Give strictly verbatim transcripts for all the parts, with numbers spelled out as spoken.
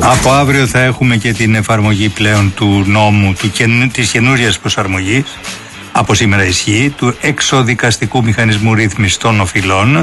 Από αύριο θα έχουμε και την εφαρμογή πλέον του νόμου, του, της καινούριας προσαρμογής, από σήμερα ισχύει, του εξοδικαστικού μηχανισμού ρύθμισης των οφειλών,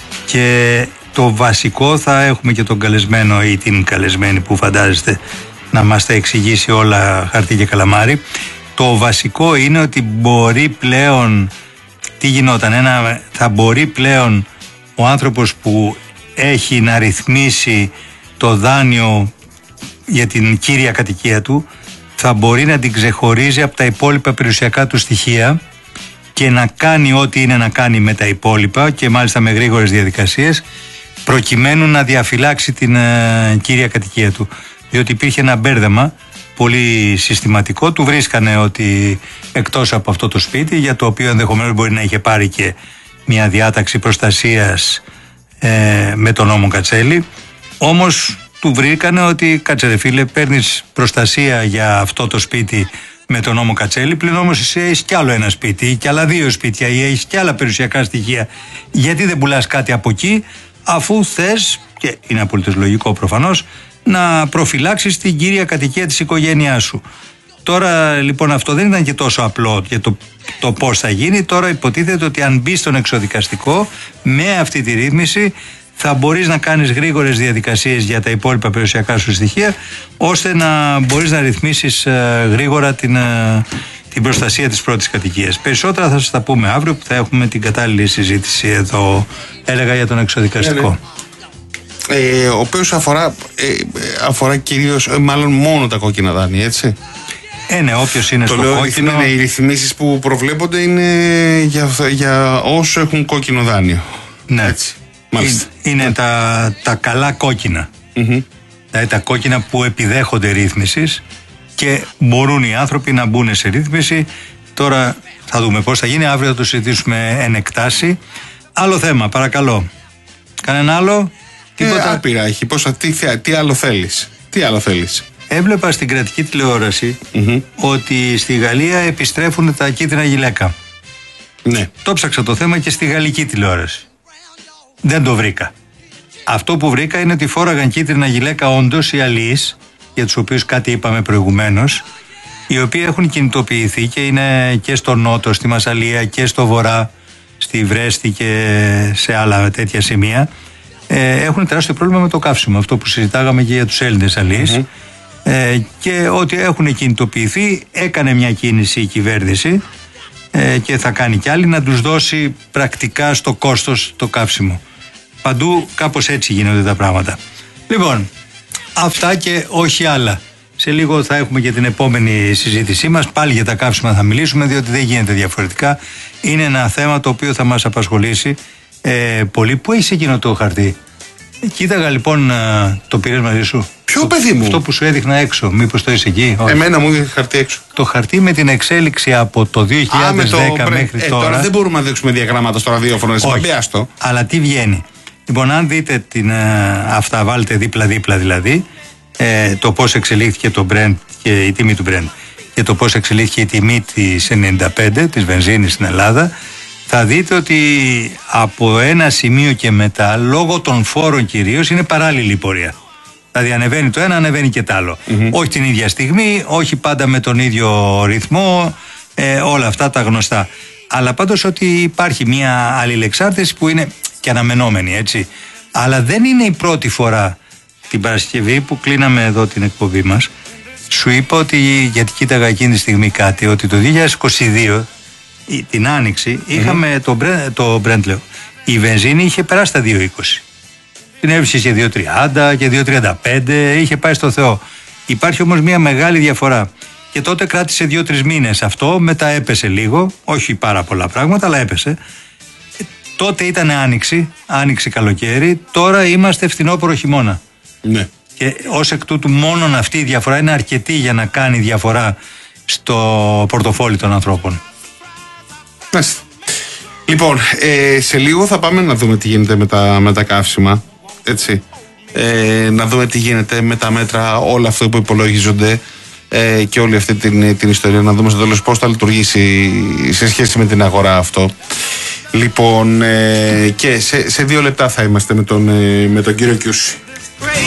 και το βασικό θα έχουμε και τον καλεσμένο ή την καλεσμένη που φαντάζεστε να μας τα εξηγήσει όλα χαρτί και καλαμάρι. Το βασικό είναι ότι μπορεί πλέον, τι γινόταν, ένα, θα μπορεί πλέον ο άνθρωπος που έχει να ρυθμίσει το δάνειο για την κύρια κατοικία του, θα μπορεί να την ξεχωρίζει από τα υπόλοιπα περιουσιακά του στοιχεία και να κάνει ό,τι είναι να κάνει με τα υπόλοιπα, και μάλιστα με γρήγορες διαδικασίες, προκειμένου να διαφυλάξει την ε, κύρια κατοικία του. Διότι υπήρχε ένα μπέρδεμα πολύ συστηματικό, του βρίσκανε ότι εκτός από αυτό το σπίτι, για το οποίο ενδεχομένως μπορεί να είχε πάρει και μια διάταξη προστασίας ε, με τον νόμο Κατσέλη, όμως του βρήκανε ότι κάτσε ρε φίλε, παίρνεις προστασία για αυτό το σπίτι με τον νόμο Κατσέλη, πλην όμως εσύ έχεις κι άλλο ένα σπίτι ή κι άλλα δύο σπίτια ή έχεις κι άλλα περιουσιακά στοιχεία, γιατί δεν πουλάς κάτι από εκεί, αφού θες, και είναι απολύτως λογικό προφανώς, να προφυλάξεις την κύρια κατοικία της οικογένειάς σου. Τώρα λοιπόν αυτό δεν ήταν και τόσο απλό για το, το πώς θα γίνει. Τώρα υποτίθεται ότι αν μπει στον εξοδικαστικό με αυτή τη ρύθμιση, θα μπορείς να κάνεις γρήγορες διαδικασίες για τα υπόλοιπα περιουσιακά σου στοιχεία, ώστε να μπορείς να ρυθμίσεις ε, γρήγορα την, ε, την προστασία της πρώτης κατοικίας. Περισσότερα θα σας τα πούμε αύριο, που θα έχουμε την κατάλληλη συζήτηση εδώ, έλεγα, για τον εξοδικαστικό. Ε, ο οποίος αφορά, ε, αφορά κυρίως, ε, μάλλον μόνο τα κόκκινα δάνεια, έτσι. Ε, ναι, όποιος είναι το στο λέω, κόκκινο. Είναι, οι ρυθμίσεις που προβλέπονται είναι για, για όσους έχουν κόκκινο δάνειο. Ναι. Έτσι. Μάλιστα. Είναι, είναι τα, τα καλά κόκκινα. Mm-hmm. Δηλαδή τα κόκκινα που επιδέχονται ρύθμισης και μπορούν οι άνθρωποι να μπουν σε ρύθμιση. Τώρα θα δούμε πώς θα γίνει. Αύριο θα το συζητήσουμε εν εκτάσει. Άλλο θέμα, παρακαλώ. Κανένα άλλο? Τίποτα. Ε, άπειρα έχει. Πώς, τι, τι άλλο θέλεις. Τι άλλο θέλεις. Έβλεπα στην κρατική τηλεόραση mm-hmm. ότι στη Γαλλία επιστρέφουν τα κίτρινα γυλαίκα. Ναι. Το ψάξα το θέμα και στη γαλλική τηλεόραση. Δεν το βρήκα. Αυτό που βρήκα είναι ότι φόραγαν κίτρινα γυλαίκα όντως οι αλλοίς, για τους οποίους κάτι είπαμε προηγουμένως, οι οποίοι έχουν κινητοποιηθεί και είναι και στο νότο, στη Μασσαλία, και στο βορρά, στη Βρέστη και σε άλλα τέτοια σημεία. Ε, έχουν τεράστιο πρόβλημα με το καύσιμο, αυτό που συζητάγαμε και για τους Έλληνες αλλοίς. Mm-hmm. Ε, και ότι έχουν κινητοποιηθεί, έκανε μια κίνηση η κυβέρνηση ε, και θα κάνει κι άλλη, να τους δώσει πρακτικά στο κόστος το καύσιμο. Παντού κάπως έτσι γίνονται τα πράγματα. Λοιπόν, αυτά και όχι άλλα. Σε λίγο θα έχουμε και την επόμενη συζήτησή μας. Πάλι για τα καύσιμα θα μιλήσουμε, διότι δεν γίνεται διαφορετικά. Είναι ένα θέμα το οποίο θα μας απασχολήσει ε, πολύ. Πού έχεις εκείνο το χαρτί? Κοίταγα λοιπόν, το πήρες μαζί σου? Ποιο παιδί μου? Αυτό που σου έδειχνα έξω, μήπως το είσαι εκεί? Όχι. Εμένα μου έδειχνε χαρτί έξω. Το χαρτί με την εξέλιξη από το δύο χιλιάδες δέκα Α, μέχρι ε, τώρα. Τώρα δεν μπορούμε να δείξουμε διαγράμματα στο ραδιόφωνο. Όχι, αλλά τι βγαίνει. Λοιπόν, αν δείτε την, αυτά, βάλτε δίπλα-δίπλα δηλαδή, ε, το πώς εξελίχθηκε το Brent και η τιμή του Brent και το πώς εξελίχθηκε η τιμή της ενενήντα πέντε, της βενζίνης στην Ελλάδα, θα δείτε ότι από ένα σημείο και μετά, λόγω των φόρων κυρίως, είναι παράλληλη η πορεία. Δηλαδή ανεβαίνει το ένα, ανεβαίνει και το άλλο. Mm-hmm. Όχι την ίδια στιγμή, όχι πάντα με τον ίδιο ρυθμό, ε, όλα αυτά τα γνωστά. Αλλά πάντως ότι υπάρχει μια αλληλεξάρτηση που είναι και αναμενόμενη, έτσι. Αλλά δεν είναι η πρώτη φορά. Την Παρασκευή που κλείναμε εδώ την εκπομπή μας, σου είπα ότι, γιατί κοίταγα εκείνη τη στιγμή κάτι, ότι το δύο χιλιάδες είκοσι δύο, την Άνοιξη, mm-hmm. είχαμε το, το Brent, λέω, η βενζίνη είχε περάσει τα δύο είκοσι. Την έβρισε και δύο τριάντα και δύο τριάντα πέντε, είχε πάει στο Θεό. Υπάρχει όμως μια μεγάλη διαφορά. Και τότε κράτησε δύο-τρεις μήνες αυτό, μετά έπεσε λίγο, όχι πάρα πολλά πράγματα, αλλά έπεσε. Τότε ήταν άνοιξη, άνοιξη καλοκαίρι, τώρα είμαστε φθινόπωρο χειμώνα. Ναι. Και ως εκ τούτου μόνον αυτή η διαφορά είναι αρκετή για να κάνει διαφορά στο πορτοφόλι των ανθρώπων. Μάλιστα. Λοιπόν, ε, σε λίγο θα πάμε να δούμε τι γίνεται με τα, με τα καύσιμα, έτσι. Ε, να δούμε τι γίνεται με τα μέτρα, όλα αυτά που υπολογίζονται ε, και όλη αυτή την, την ιστορία, να δούμε στο τέλος πώς θα λειτουργήσει σε σχέση με την αγορά αυτό. Λοιπόν, ε, και σε, σε δύο λεπτά θα είμαστε με τον, ε, με τον κύριο Κιούση.